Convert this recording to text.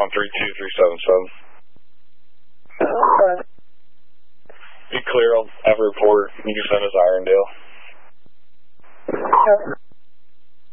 132-377. Okay. Be clear on every report. You can send us Irondale. Okay.